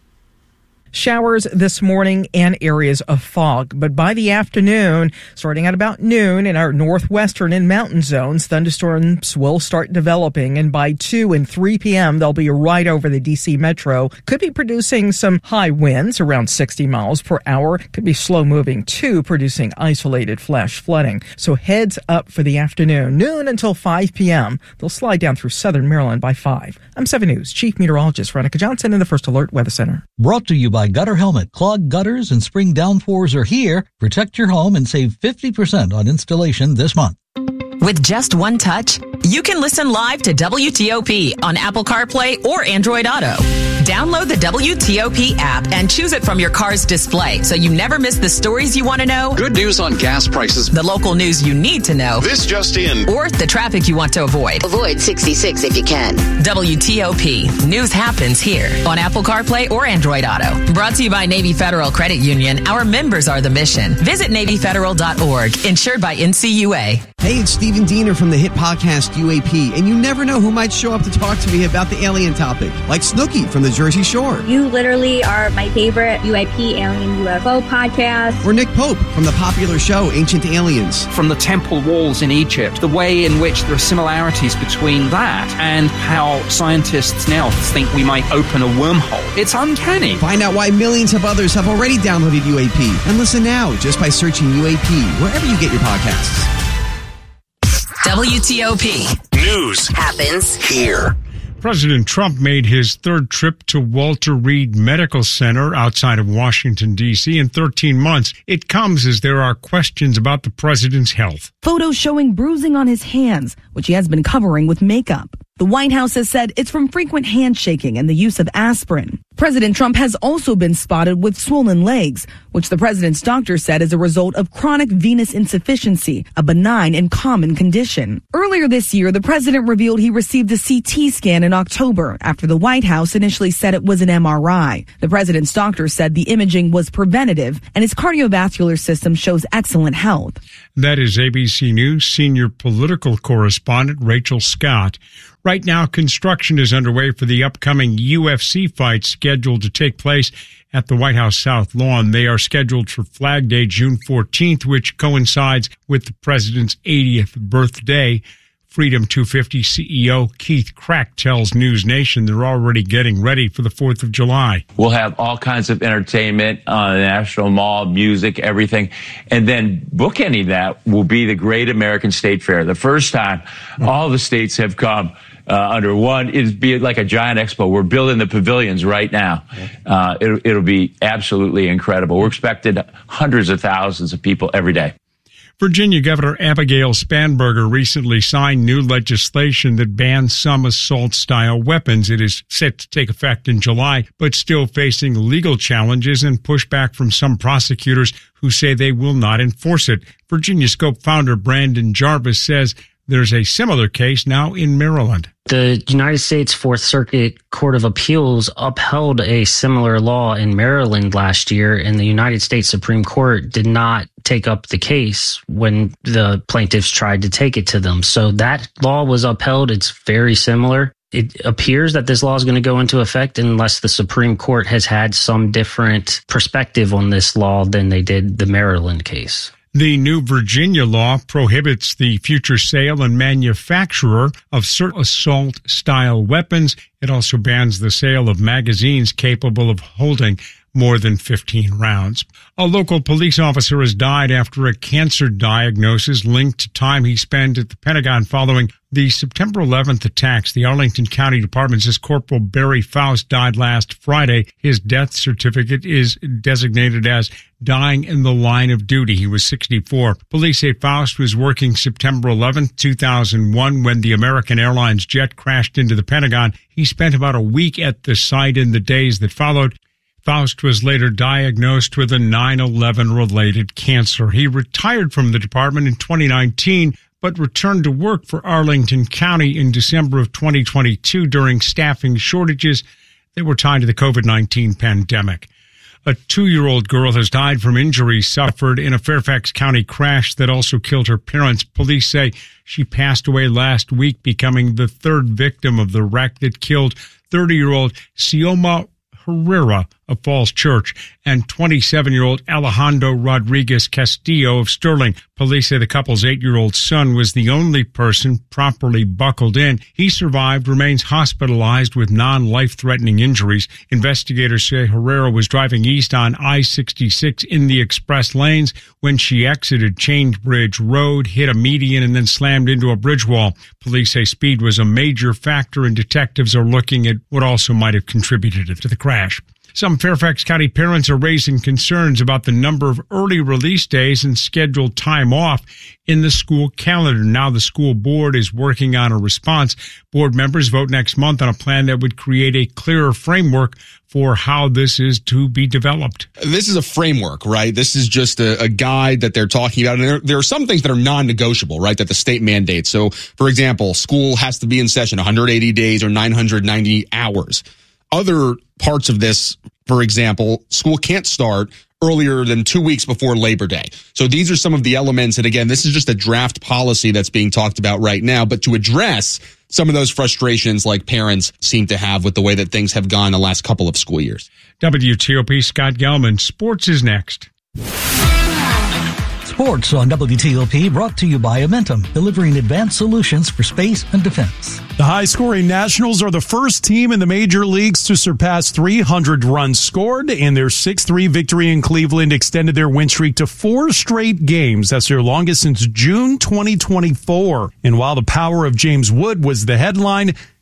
Showers this morning and areas of fog, but by the afternoon, starting at about noon in our northwestern and mountain zones, thunderstorms will start developing, and by two and three p.m. they'll be right over the D C metro. Could be producing some high winds around sixty miles per hour. Could be slow moving too, producing isolated flash flooding. So heads up for the afternoon, noon until five p.m. They'll slide down through southern Maryland by five. I'm seven News Chief Meteorologist Veronica Johnson in the First Alert Weather Center. Brought to you by Gutter Helmet. Clogged gutters and spring downpours are here. Protect your home and save fifty percent on installation this month. With just one touch, you can listen live to W T O P on Apple CarPlay or Android Auto. Download the W T O P app and choose it from your car's display so you never miss the stories you want to know. Good news on gas prices. The local news you need to know. This just in. Or the traffic you want to avoid. Avoid sixty-six if you can. W T O P. News happens here on Apple CarPlay or Android Auto. Brought to you by Navy Federal Credit Union. Our members are the mission. Visit Navy Federal dot org. Insured by N C U A. Hey, it's Stephen Diener from the hit podcast U A P, and you never know who might show up to talk to me about the alien topic, like Snooki from the Jersey Shore. You literally are my favorite U A P Alien U F O podcast. Or Nick Pope from the popular show Ancient Aliens. From the temple walls in Egypt, the way in which there are similarities between that and how scientists now think we might open a wormhole. It's uncanny. Find out why millions of others have already downloaded U A P, and listen now just by searching U A P wherever you get your podcasts. W T O P. News happens here. President Trump made his third trip to Walter Reed Medical Center outside of Washington, D C in thirteen months. It comes as there are questions about the president's health. Photos showing bruising on his hands, which he has been covering with makeup. The White House has said it's from frequent handshaking and the use of aspirin. President Trump has also been spotted with swollen legs, which the president's doctor said is a result of chronic venous insufficiency, a benign and common condition. Earlier this year, the president revealed he received a C T scan in October after the White House initially said it was an M R I. The president's doctor said the imaging was preventative and his cardiovascular system shows excellent health. That is A B C News senior political correspondent Rachel Scott. Right now, construction is underway for the upcoming U F C fight scheduled to take place at the White House South Lawn. They are scheduled for Flag Day, June fourteenth, which coincides with the president's eightieth birthday. Freedom two fifty C E O Keith Crack tells News Nation they're already getting ready for the fourth of July. We'll have all kinds of entertainment on the National Mall, music, everything. And then bookending that will be the Great American State Fair. The first time all the states have come Uh, under one. It'd be like a giant expo. We're building the pavilions right now. Uh, it'll, it'll be absolutely incredible. We're expected hundreds of thousands of people every day. Virginia Governor Abigail Spanberger recently signed new legislation that bans some assault-style weapons. It is set to take effect in July, but still facing legal challenges and pushback from some prosecutors who say they will not enforce it. Virginia Scope founder Brandon Jarvis says there's a similar case now in Maryland. The United States Fourth Circuit Court of Appeals upheld a similar law in Maryland last year, and the United States Supreme Court did not take up the case when the plaintiffs tried to take it to them. So that law was upheld. It's very similar. It appears that this law is going to go into effect unless the Supreme Court has had some different perspective on this law than they did the Maryland case. The new Virginia law prohibits the future sale and manufacture of certain assault-style weapons. It also bans the sale of magazines capable of holding more than fifteen rounds. A local police officer has died after a cancer diagnosis linked to time he spent at the Pentagon following the September eleventh attacks. The Arlington County Department says Corporal Barry Faust died last Friday. His death certificate is designated as dying in the line of duty. He was sixty-four. Police say Faust was working September eleventh, two thousand one, when the American Airlines jet crashed into the Pentagon. He spent about a week at the site in the days that followed. Faust was later diagnosed with a nine eleven related cancer. He retired from the department in twenty nineteen, but returned to work for Arlington County in December of twenty twenty-two during staffing shortages that were tied to the COVID nineteen pandemic. A two-year-old girl has died from injuries suffered in a Fairfax County crash that also killed her parents. Police say she passed away last week, becoming the third victim of the wreck that killed thirty-year-old Xioma Herrera of Falls Church and twenty-seven-year-old Alejandro Rodriguez Castillo of Sterling. Police say the couple's eight-year-old son was the only person properly buckled in. He survived, remains hospitalized with non-life-threatening injuries. Investigators say Herrera was driving east on I sixty-six in the express lanes when she exited Change Bridge Road, hit a median, and then slammed into a bridge wall. Police say speed was a major factor, and detectives are looking at what also might have contributed to the crash. Some Fairfax County parents are raising concerns about the number of early release days and scheduled time off in the school calendar. Now the school board is working on a response. Board members vote next month on a plan that would create a clearer framework for how this is to be developed. This is a framework, right? This is just a, a guide that they're talking about. And there, there are some things that are non-negotiable, right, that the state mandates. So, for example, school has to be in session one hundred eighty days or nine hundred ninety hours. Other parts of this, for example, school can't start earlier than two weeks before Labor Day. So these are some of the elements. And again, this is just a draft policy that's being talked about right now. But to address some of those frustrations like parents seem to have with the way that things have gone the last couple of school years. W T O P Scott Gelman. Sports is next. Sports on W T O P brought to you by Amentum, delivering advanced solutions for space and defense. The high-scoring Nationals are the first team in the major leagues to surpass three hundred runs scored, and their six three victory in Cleveland extended their win streak to four straight games. That's their longest since June twenty twenty-four. And while the power of James Wood was the headline,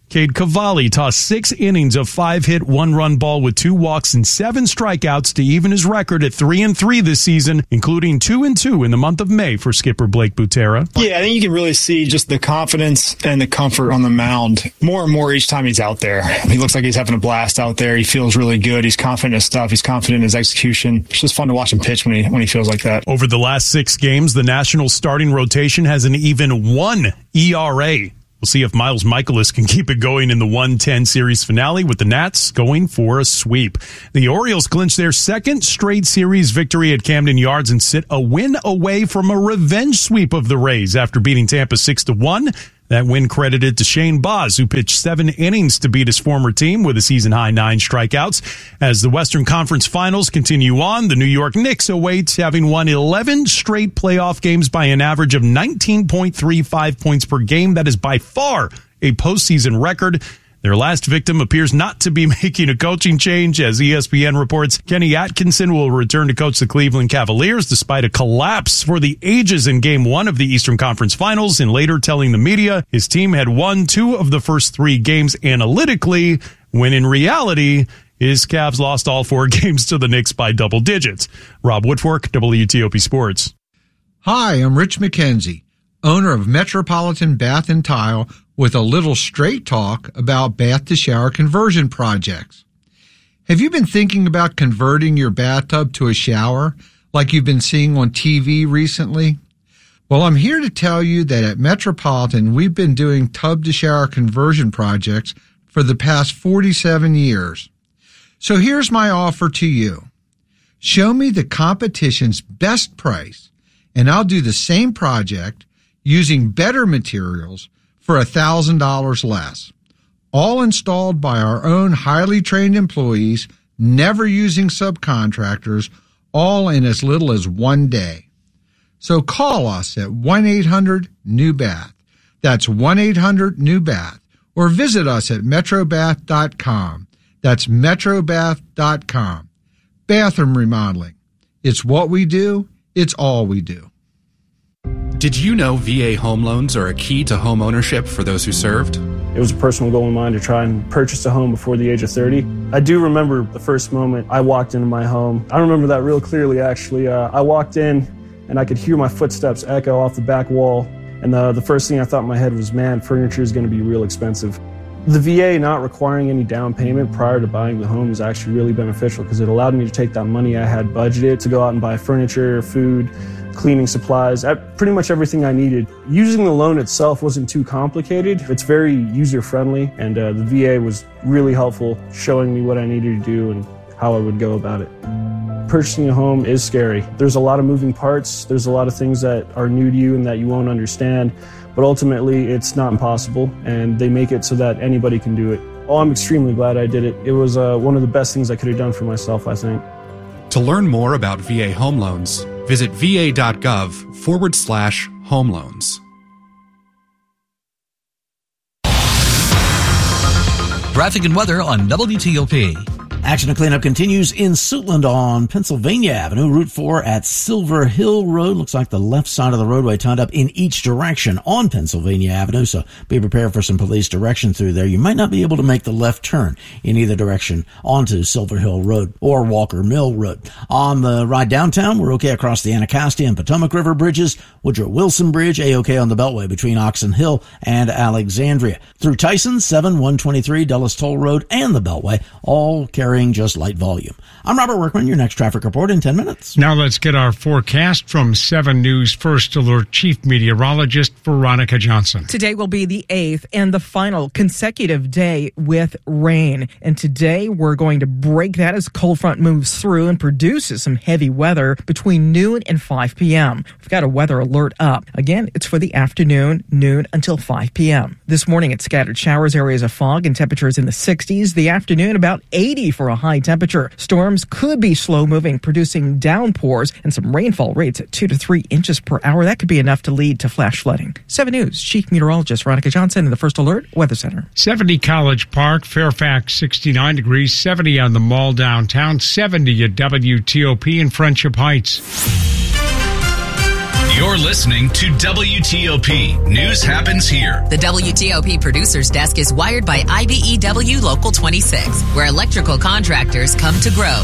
Cade Cavalli tossed six innings of five-hit, one-run ball with two walks and seven strikeouts to even his record at three and three this season, including two and two in the month of May for skipper Blake Butera. Yeah, I think you can really see just the confidence and the comfort on the mound more and more each time he's out there. He looks like he's having a blast out there. He feels really good. He's confident in his stuff. He's confident in his execution. It's just fun to watch him pitch when he when he feels like that. Over the last six games, the Nationals starting rotation has an even one E R A. We'll see if Miles Michaelis can keep it going in the one ten series finale with the Nats going for a sweep. The Orioles clinch their second straight series victory at Camden Yards and sit a win away from a revenge sweep of the Rays after beating Tampa six to one. That win credited to Shane Baz, who pitched seven innings to beat his former team with a season-high nine strikeouts. As the Western Conference Finals continue on, the New York Knicks awaits, having won eleven straight playoff games by an average of nineteen point three five points per game. That is by far a postseason record. Their last victim appears not to be making a coaching change, as E S P N reports Kenny Atkinson will return to coach the Cleveland Cavaliers despite a collapse for the ages in Game one of the Eastern Conference Finals, and later telling the media his team had won two of the first three games analytically, when in reality, his Cavs lost all four games to the Knicks by double digits. Rob Woodfork, W T O P Sports. Hi, I'm Rich McKenzie, owner of Metropolitan Bath and Tile, with a little straight talk about bath to shower conversion projects. Have you been thinking about converting your bathtub to a shower like you've been seeing on T V recently? Well, I'm here to tell you that at Metropolitan, we've been doing tub to shower conversion projects for the past forty-seven years. So here's my offer to you. Show me the competition's best price, and I'll do the same project using better materials for one thousand dollars less. All installed by our own highly trained employees, never using subcontractors, all in as little as one day. So call us at one eight hundred new bath. That's one eight hundred new bath. Or visit us at metrobath dot com. That's metrobath dot com. Bathroom remodeling. It's what we do. It's all we do. Did you know V A home loans are a key to home ownership for those who served? It was a personal goal of mine to try and purchase a home before the age of thirty. I do remember the first moment I walked into my home. I remember that real clearly, actually. Uh, I walked in and I could hear my footsteps echo off the back wall. And the, the first thing I thought in my head was, man, furniture is going to be real expensive. The V A not requiring any down payment prior to buying the home is actually really beneficial because it allowed me to take that money I had budgeted to go out and buy furniture, food, cleaning supplies, pretty much everything I needed. Using the loan itself wasn't too complicated. It's very user-friendly, and uh, the V A was really helpful, showing me what I needed to do and how I would go about it. Purchasing a home is scary. There's a lot of moving parts. There's a lot of things that are new to you and that you won't understand, but ultimately it's not impossible, and they make it so that anybody can do it. Oh, I'm extremely glad I did it. It was uh, one of the best things I could have done for myself, I think. To learn more about V A home loans, visit va.gov forward slash home loans. Traffic and weather on W T O P. Action and cleanup continues in Suitland on Pennsylvania Avenue, Route four at Silver Hill Road. Looks like the left side of the roadway turned up in each direction on Pennsylvania Avenue, so be prepared for some police direction through there. You might not be able to make the left turn in either direction onto Silver Hill Road or Walker Mill Road. On the ride downtown, we're okay across the Anacostia and Potomac River bridges, Woodrow Wilson Bridge, A-OK on the Beltway between Oxon Hill and Alexandria. Through Tyson, seven one twenty-three Dulles Toll Road and the Beltway, all carrying just light volume. I'm Robert Workman, your next traffic report in ten minutes. Now let's get our forecast from seven News First Alert Chief Meteorologist Veronica Johnson. Today will be the eighth and the final consecutive day with rain. And today we're going to break that as cold front moves through and produces some heavy weather between noon and five p.m. We've got a weather alert up. Again, it's for the afternoon, noon until five p.m. This morning it's scattered showers, areas of fog, and temperatures in the sixties. The afternoon about eighty for a high temperature. Storms could be slow moving, producing downpours and some rainfall rates at two to three inches per hour. That could be enough to lead to flash flooding. seven News Chief Meteorologist Veronica Johnson in the First Alert Weather Center. seventy College Park, Fairfax sixty-nine degrees, seventy on the Mall downtown, seventy at W T O P in Friendship Heights. You're listening to W T O P. News happens here. The W T O P Producers Desk is wired by I B E W Local twenty-six, where electrical contractors come to grow.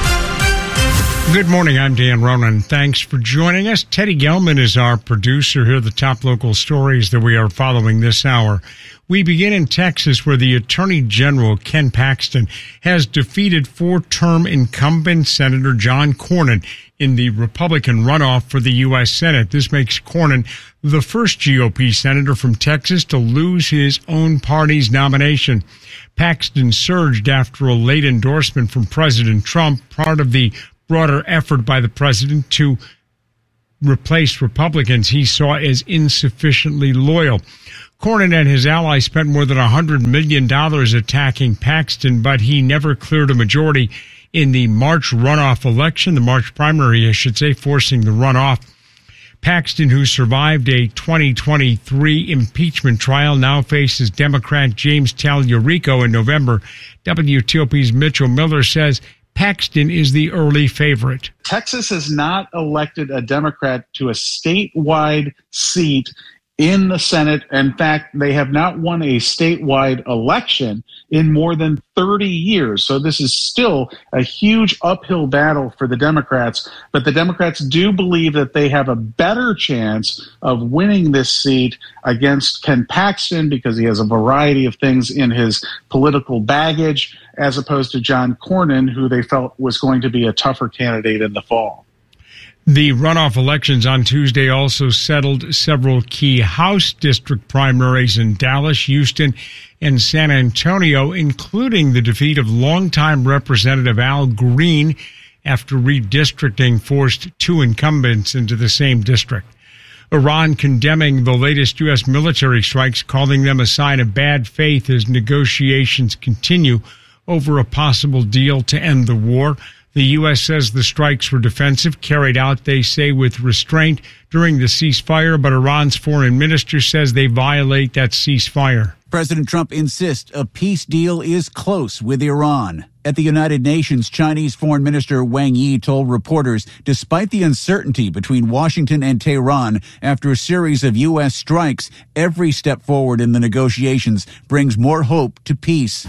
Good morning. I'm Dan Ronan. Thanks for joining us. Teddy Gelman is our producer. Here are the top local stories that we are following this hour. We begin in Texas, where the Attorney General, Ken Paxton, has defeated four-term incumbent Senator John Cornyn in the Republican runoff for the U S Senate. This makes Cornyn the first G O P senator from Texas to lose his own party's nomination. Paxton surged after a late endorsement from President Trump, part of the broader effort by the president to replace Republicans he saw as insufficiently loyal. Cornyn and his allies spent more than one hundred million dollars attacking Paxton, but he never cleared a majority in the March runoff election, the March primary, I should say, forcing the runoff. Paxton, who survived a twenty twenty-three impeachment trial, now faces Democrat James Tallarico in November. W T O P's Mitchell Miller says Paxton is the early favorite. Texas has not elected a Democrat to a statewide seat in the Senate. In fact, they have not won a statewide election in more than thirty years. So this is still a huge uphill battle for the Democrats. But the Democrats do believe that they have a better chance of winning this seat against Ken Paxton because he has a variety of things in his political baggage, as opposed to John Cornyn, who they felt was going to be a tougher candidate in the fall. The runoff elections on Tuesday also settled several key House district primaries in Dallas, Houston, and San Antonio, including the defeat of longtime Representative Al Green after redistricting forced two incumbents into the same district. Iran condemning the latest U S military strikes, calling them a sign of bad faith as negotiations continue over a possible deal to end the war. The U S says the strikes were defensive, carried out, they say, with restraint during the ceasefire, but Iran's foreign minister says they violate that ceasefire. President Trump insists a peace deal is close with Iran. At the United Nations, Chinese Foreign Minister Wang Yi told reporters, despite the uncertainty between Washington and Tehran after a series of U S strikes, every step forward in the negotiations brings more hope to peace.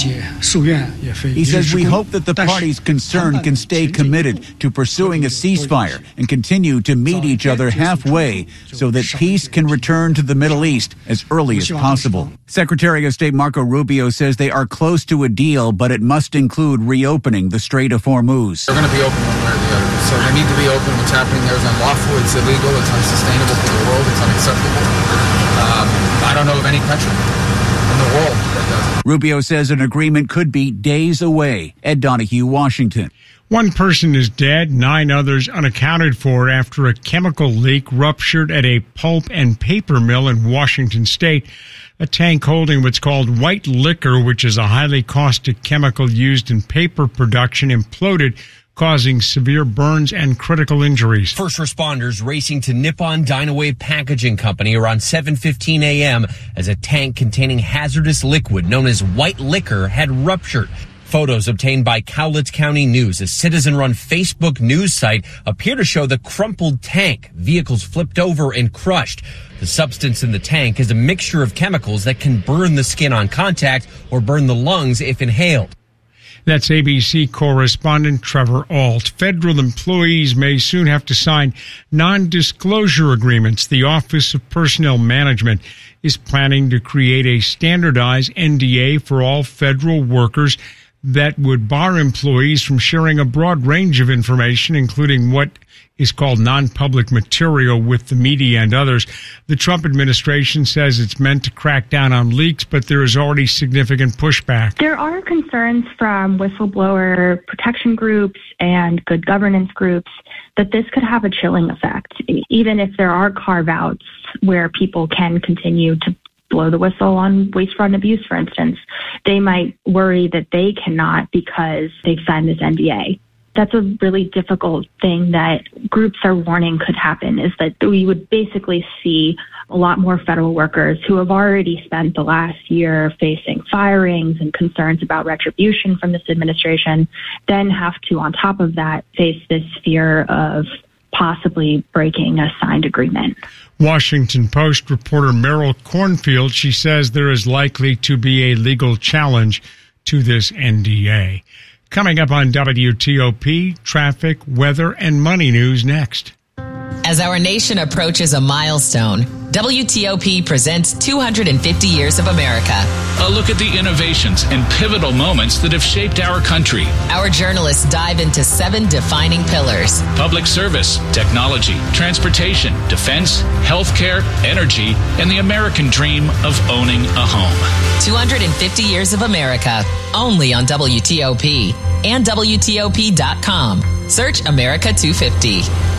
He says, we hope that the parties concerned can stay committed to pursuing a ceasefire and continue to meet each other halfway so that peace can return to the Middle East as early as possible. Secretary of State Marco Rubio says they are close to a deal, but it must include reopening the Strait of Hormuz. They're going to be open one way or the other. So they need to be open. What's happening there is unlawful. It's illegal. It's unsustainable for the world. It's unacceptable. Um, I don't know of any country in the world that does it. Rubio says an agreement could be days away. Ed Donahue, Washington. One person is dead, nine others unaccounted for after a chemical leak ruptured at a pulp and paper mill in Washington state. A tank holding what's called white liquor, which is a highly caustic chemical used in paper production, imploded, causing severe burns and critical injuries. First responders racing to Nippon Dynawave Packaging Company around seven fifteen a.m. as a tank containing hazardous liquid known as white liquor had ruptured. Photos obtained by Cowlitz County News, a citizen-run Facebook news site, appear to show the crumpled tank, vehicles flipped over and crushed. The substance in the tank is a mixture of chemicals that can burn the skin on contact or burn the lungs if inhaled. That's A B C correspondent Trevor Ault. Federal employees may soon have to sign non-disclosure agreements. The Office of Personnel Management is planning to create a standardized N D A for all federal workers that would bar employees from sharing a broad range of information, including what is called non-public material with the media and others. The Trump administration says it's meant to crack down on leaks, but there is already significant pushback. There are concerns from whistleblower protection groups and good governance groups that this could have a chilling effect, even if there are carve-outs where people can continue to blow the whistle on waste, fraud, and abuse, for instance. They might worry that they cannot because they've signed this N D A. That's a really difficult thing that groups are warning could happen, is that we would basically see a lot more federal workers who have already spent the last year facing firings and concerns about retribution from this administration, then have to, on top of that, face this fear of possibly breaking a signed agreement. Washington Post reporter Meryl Cornfield, she says there is likely to be a legal challenge to this N D A. Coming up on W T O P, traffic, weather, and money news next. As our nation approaches a milestone, W T O P presents two hundred fifty Years of America. A look at the innovations and pivotal moments that have shaped our country. Our journalists dive into seven defining pillars: public service, technology, transportation, defense, healthcare, energy, and the American dream of owning a home. two hundred fifty Years of America, only on W T O P and W T O P dot com. Search America two fifty.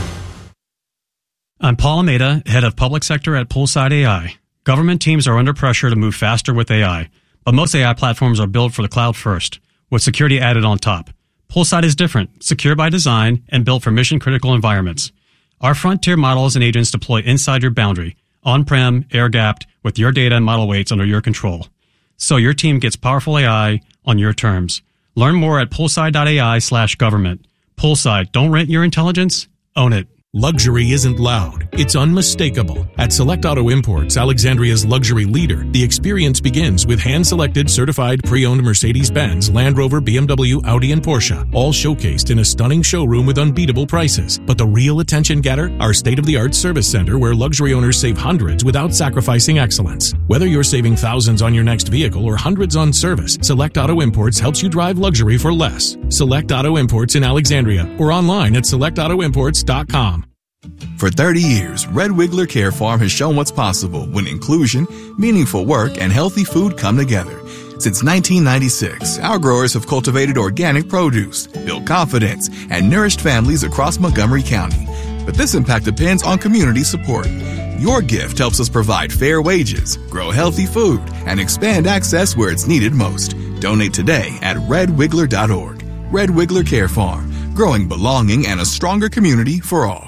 I'm Paul Almeida, head of public sector at Poolside A I. Government teams are under pressure to move faster with A I, but most A I platforms are built for the cloud first, with security added on top. Poolside is different, secure by design, and built for mission-critical environments. Our frontier models and agents deploy inside your boundary, on-prem, air-gapped, with your data and model weights under your control. So your team gets powerful A I on your terms. Learn more at poolside.ai slash government. Poolside, don't rent your intelligence, own it. Luxury isn't loud, it's unmistakable. At Select Auto Imports, Alexandria's luxury leader, the experience begins with hand-selected certified pre-owned Mercedes-Benz, Land Rover, B M W, Audi, and Porsche, all showcased in a stunning showroom with unbeatable prices. But the real attention getter? Our state-of-the-art service center where luxury owners save hundreds without sacrificing excellence. Whether you're saving thousands on your next vehicle or hundreds on service, Select Auto Imports helps you drive luxury for less. Select Auto Imports in Alexandria or online at select auto imports dot com. For thirty years, Red Wiggler Care Farm has shown what's possible when inclusion, meaningful work, and healthy food come together. Since nineteen ninety-six, our growers have cultivated organic produce, built confidence, and nourished families across Montgomery County. But this impact depends on community support. Your gift helps us provide fair wages, grow healthy food, and expand access where it's needed most. Donate today at red wiggler dot org. Red Wiggler Care Farm, growing belonging and a stronger community for all.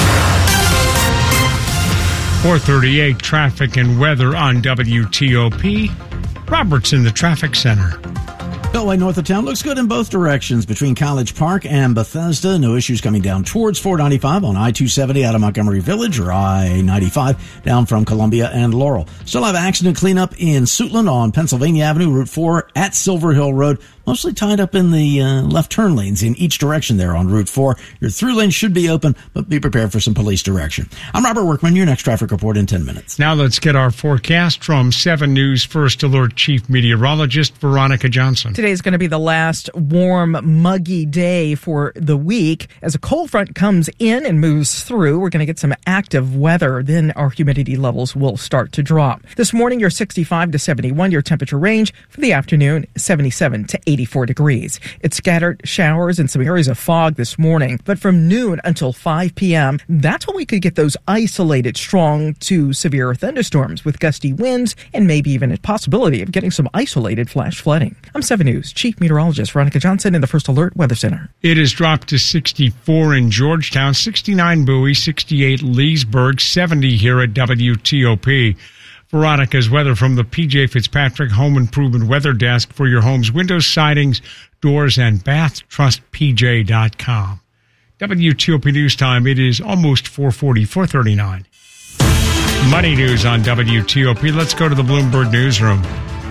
four thirty-eight traffic and weather on W T O P. Robert's in the traffic center. Beltway north of town looks good in both directions between College Park and Bethesda. No issues coming down towards four ninety-five on I two seventy out of Montgomery Village or I ninety-five down from Columbia and Laurel. Still have accident cleanup in Suitland on Pennsylvania Avenue, Route four at Silver Hill Road. Mostly tied up in the uh, left turn lanes in each direction there on Route four. Your through lane should be open, but be prepared for some police direction. I'm Robert Workman, your next traffic report in ten minutes. Now let's get our forecast from seven News First Alert Chief Meteorologist Veronica Johnson. Today is going to be the last warm, muggy day for the week. As a cold front comes in and moves through, we're going to get some active weather. Then our humidity levels will start to drop. This morning, your sixty-five to seventy-one, your temperature range for the afternoon, seventy-seven to eighty-four degrees. It's scattered showers and some areas of fog this morning, but from noon until five p.m., that's when we could get those isolated strong to severe thunderstorms with gusty winds and maybe even a possibility of getting some isolated flash flooding. I'm seven News Chief Meteorologist Veronica Johnson in the First Alert Weather Center. It has dropped to sixty-four in Georgetown, sixty-nine Bowie, sixty-eight Leesburg, seventy here at W T O P. Veronica's weather from the P J Fitzpatrick Home Improvement Weather Desk for your home's windows, sidings, doors, and bath. Trust P J dot com. W T O P News Time. It is almost four forty, four thirty-nine. Money news on W T O P. Let's go to the Bloomberg Newsroom.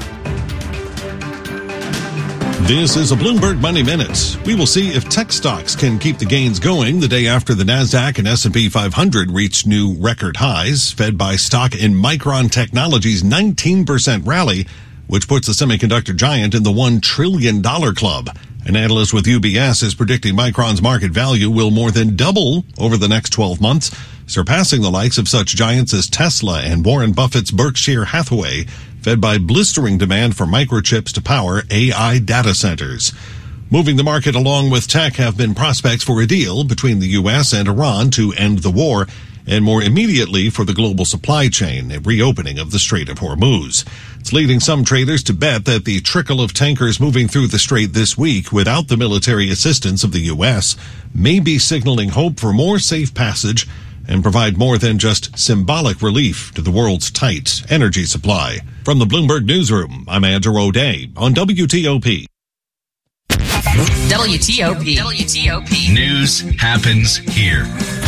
This is a Bloomberg Money Minute. We will see if tech stocks can keep the gains going the day after the NASDAQ and S and P five hundred reached new record highs, fed by stock in Micron Technology's nineteen percent rally, which puts the semiconductor giant in the one trillion dollars club. An analyst with U B S is predicting Micron's market value will more than double over the next twelve months, surpassing the likes of such giants as Tesla and Warren Buffett's Berkshire Hathaway, fed by blistering demand for microchips to power A I data centers. Moving the market along with tech have been prospects for a deal between the U S and Iran to end the war, and more immediately for the global supply chain, a reopening of the Strait of Hormuz. It's leading some traders to bet that the trickle of tankers moving through the strait this week without the military assistance of the U S may be signaling hope for more safe passage and provide more than just symbolic relief to the world's tight energy supply. From the Bloomberg Newsroom, I'm Andrew O'Day on W T O P. W T O P. W T O P. News happens here.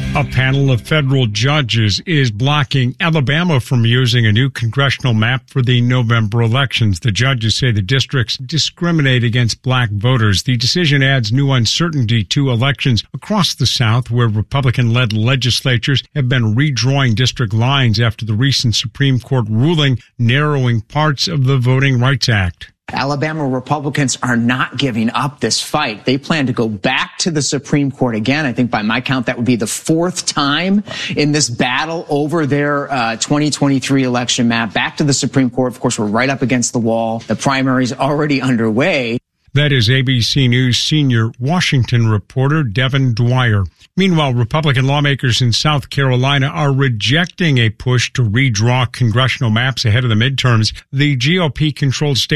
A panel of federal judges is blocking Alabama from using a new congressional map for the November elections. The judges say the districts discriminate against black voters. The decision adds new uncertainty to elections across the South, where Republican-led legislatures have been redrawing district lines after the recent Supreme Court ruling narrowing parts of the Voting Rights Act. Alabama Republicans are not giving up this fight. They plan to go back to the Supreme Court again. I think by my count, that would be the fourth time in this battle over their uh, twenty twenty-three election map. Back to the Supreme Court. Of course, we're right up against the wall. The primary's already underway. That is A B C News senior Washington reporter Devin Dwyer. Meanwhile, Republican lawmakers in South Carolina are rejecting a push to redraw congressional maps ahead of the midterms. The G O P-controlled state